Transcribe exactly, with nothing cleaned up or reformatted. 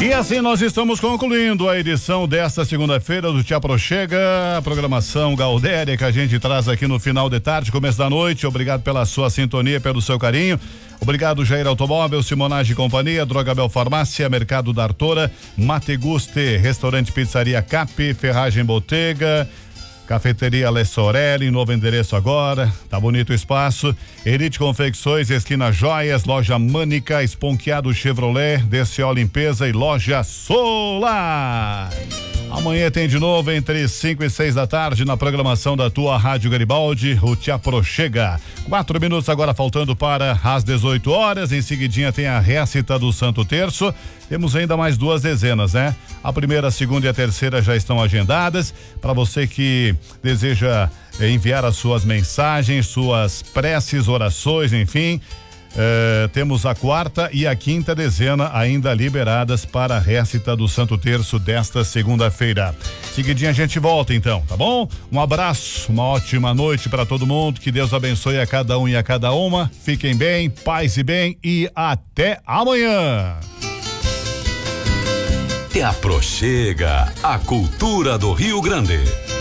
E assim nós estamos concluindo a edição desta segunda-feira do Te Aproxega, a programação Galdéria que a gente traz aqui no final de tarde, começo da noite. Obrigado pela sua sintonia, pelo seu carinho. Obrigado, Jair Automóvel, Simonage e Companhia, Drogabel Farmácia, Mercado da Artora, Mate Guste, Restaurante Pizzaria Cap, Ferragem Botega, Cafeteria Lessorelli, novo endereço agora, tá bonito o espaço. Elite Confecções, Esquina Joias, Loja Mânica, Esponqueado Chevrolet, D C O Limpeza e Loja Solar. Amanhã tem de novo entre cinco e seis da tarde na programação da tua Rádio Garibaldi, o Te Aproxega. Quatro minutos agora faltando para as dezoito horas. Em seguidinha tem a récita do Santo Terço. Temos ainda mais duas dezenas, né? A primeira, a segunda e a terceira já estão agendadas. Para você que deseja enviar as suas mensagens, suas preces, orações, enfim. Uh, temos a quarta e a quinta dezena ainda liberadas para a récita do Santo Terço desta segunda-feira. Seguidinha a gente volta então, tá bom? Um abraço, uma ótima noite para todo mundo, que Deus abençoe a cada um e a cada uma. Fiquem bem, paz e bem e até amanhã. Te Aproxega, a cultura do Rio Grande.